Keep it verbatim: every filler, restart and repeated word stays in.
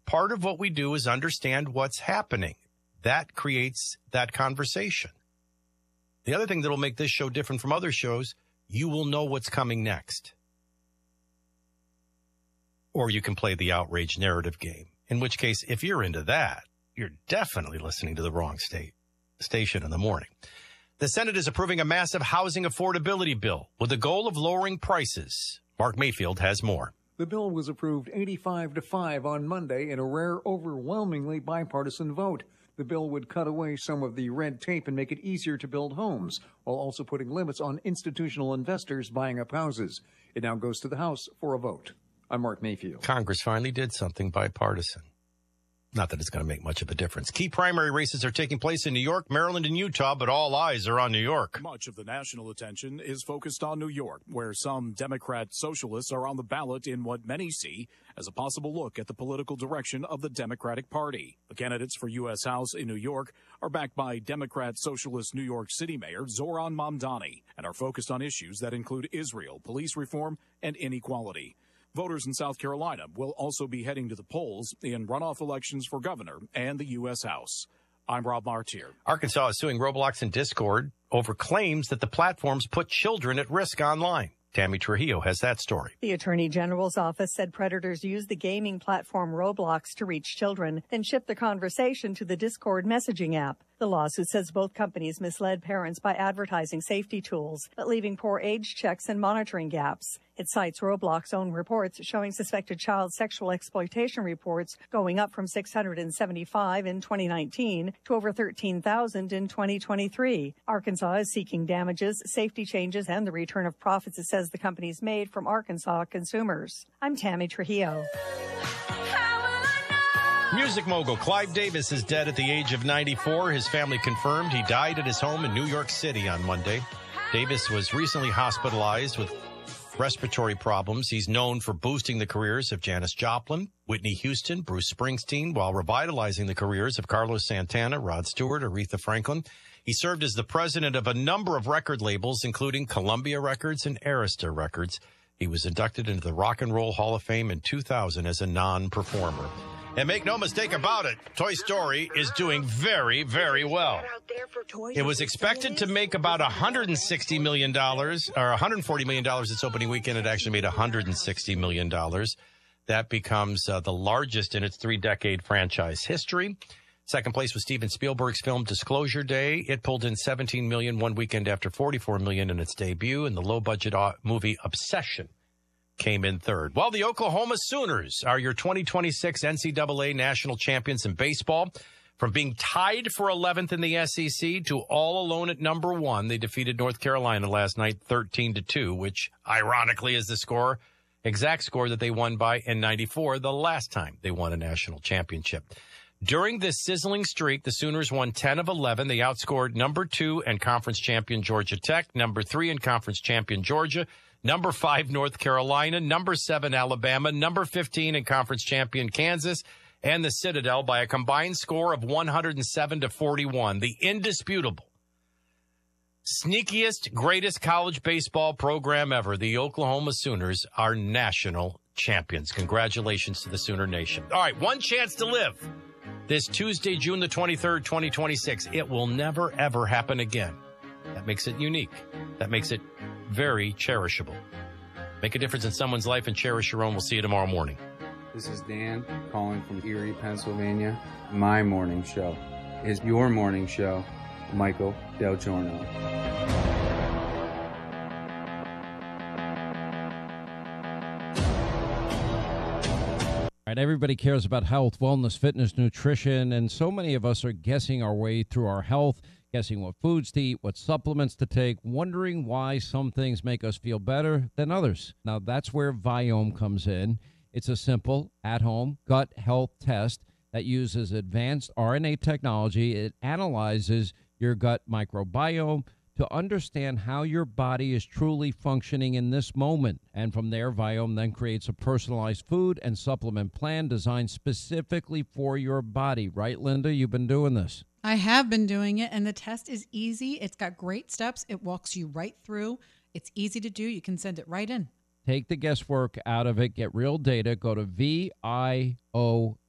part of what we do is understand what's happening. That creates that conversation. The other thing that will make this show different from other shows, you will know what's coming next. Or you can play the outrage narrative game, in which case, if you're into that, you're definitely listening to the wrong state station in the morning. The Senate is approving a massive housing affordability bill with the goal of lowering prices. Mark Mayfield has more. The bill was approved eighty-five to five on Monday in a rare, overwhelmingly bipartisan vote. The bill would cut away some of the red tape and make it easier to build homes, while also putting limits on institutional investors buying up houses. It now goes to the House for a vote. I'm Mark Mayfield. Congress finally did something bipartisan. Not that it's going to make much of a difference. Key primary races are taking place in New York, Maryland, and Utah, but all eyes are on New York. Much of the national attention is focused on New York, where some Democrat socialists are on the ballot in what many see as a possible look at the political direction of the Democratic Party. The candidates for U S House in New York are backed by Democrat Socialist New York City Mayor Zohran Mamdani and are focused on issues that include Israel, police reform, and inequality. Voters in South Carolina will also be heading to the polls in runoff elections for governor and the U S House. I'm Rob Martier. Arkansas is suing Roblox and Discord over claims that the platforms put children at risk online. Tammy Trujillo has that story. The Attorney General's office said predators use the gaming platform Roblox to reach children, then ship the conversation to the Discord messaging app. The lawsuit says both companies misled parents by advertising safety tools, but leaving poor age checks and monitoring gaps. It cites Roblox's own reports showing suspected child sexual exploitation reports going up from six hundred seventy-five in twenty nineteen to over thirteen thousand in twenty twenty-three. Arkansas is seeking damages, safety changes, and the return of profits it says the company's made from Arkansas consumers. I'm Tammy Trujillo. Music mogul Clive Davis is dead at the age of ninety-four. His family confirmed he died at his home in New York City on Monday. Davis was recently hospitalized with respiratory problems. He's known for boosting the careers of Janis Joplin, Whitney Houston, Bruce Springsteen, while revitalizing the careers of Carlos Santana, Rod Stewart, Aretha Franklin. He served as the president of a number of record labels, including Columbia Records and Arista Records. He was inducted into the Rock and Roll Hall of Fame in two thousand as a non-performer. And make no mistake about it, Toy Story is doing very, very well. It was expected to make about one hundred sixty million dollars, or one hundred forty million dollars its opening weekend. It actually made one hundred sixty million dollars. That becomes uh, the largest in its three-decade franchise history. Second place was Steven Spielberg's film Disclosure Day. It pulled in seventeen million dollars one weekend after forty-four million dollars in its debut, and the low-budget movie Obsession came in third. Well, the Oklahoma Sooners are your twenty twenty-six N C double A national champions in baseball. From being tied for eleventh in the S E C to all alone at number one, they defeated North Carolina last night thirteen to two, which ironically is the score, exact score that they won by in ninety-four, the last time they won a national championship. During this sizzling streak, the Sooners won ten of eleven. They outscored number two and conference champion Georgia Tech, number three and conference champion Georgia, number five North Carolina, number seven Alabama, number fifteen and conference champion Kansas, and the Citadel by a combined score of one hundred seven to forty-one. The indisputable, sneakiest, greatest college baseball program ever. The Oklahoma Sooners are national champions. Congratulations to the Sooner Nation. All right, one chance to live. This Tuesday, June the twenty-third, twenty twenty-six. It will never, ever happen again. That makes it unique. That makes it very cherishable. Make a difference in someone's life and cherish your own. We'll see you tomorrow morning. This is Dan calling from Erie, Pennsylvania. My morning show is your morning show, Michael Del Giorno. All right, everybody cares about health, wellness, fitness, nutrition, and so many of us are guessing our way through our health, guessing what foods to eat, what supplements to take, wondering why some things make us feel better than others. Now, that's where Viome comes in. It's a simple, at-home gut health test that uses advanced R N A technology. It analyzes your gut microbiome to understand how your body is truly functioning in this moment. And from there, Viome then creates a personalized food and supplement plan designed specifically for your body. Right, Linda? You've been doing this. I have been doing it, and the test is easy. It's got great steps. It walks you right through. It's easy to do. You can send it right in. Take the guesswork out of it. Get real data. Go to V I O